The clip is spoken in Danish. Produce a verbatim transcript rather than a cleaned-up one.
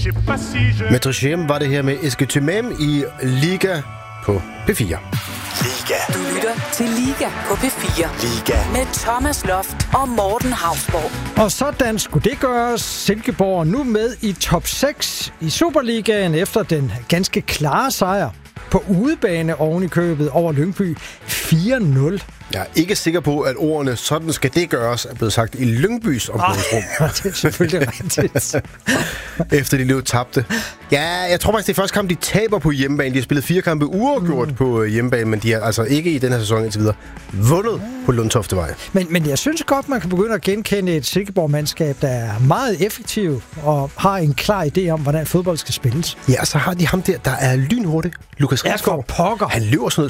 Metrogem var det her med Eske Tymam i Liga på P fire. Liga. Du lytter til Liga på P fire. Liga. Med Thomas Loft og Morten Hausborg. Og sådan skulle det gøres. Silkeborg nu med i top seks i Superligaen efter den ganske klare sejr på udebane oven i købet over Lyngby fire nul. Jeg er ikke sikker på, at ordene sådan skal det gøres er blevet sagt i Lyngbys omklædningsrum. Ah, det er selvfølgelig rigtigt. Efter de løb tabte. Ja, jeg tror faktisk, det er første kamp, de taber på hjemmebane. De har spillet fire kampe uafgjort mm. på hjemmebane, men de har altså ikke i den her sæson indtil videre vundet på Lundtoftevej. Men, men jeg synes godt, man kan begynde at genkende et Silkeborg-mandskab, der er meget effektiv og har en klar idé om, hvordan fodbold skal spilles. Ja, så har de ham der, der er lynhurtig. Lukas Rigsgaard. Ja, for pokker. Han løber sådan